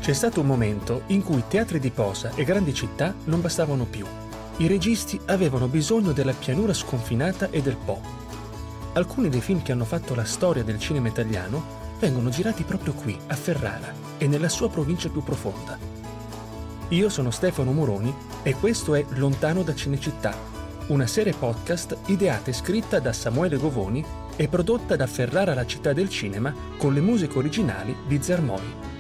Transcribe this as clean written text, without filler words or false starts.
C'è stato un momento in cui teatri di posa e grandi città non bastavano più. I registi avevano bisogno della pianura sconfinata e del Po. Alcuni dei film che hanno fatto la storia del cinema italiano vengono girati proprio qui, a Ferrara, e nella sua provincia più profonda. Io sono Stefano Moroni e questo è Lontano da Cinecittà, una serie podcast ideata e scritta da Samuele Govoni e prodotta da Ferrara la città del cinema con le musiche originali di Zermoi.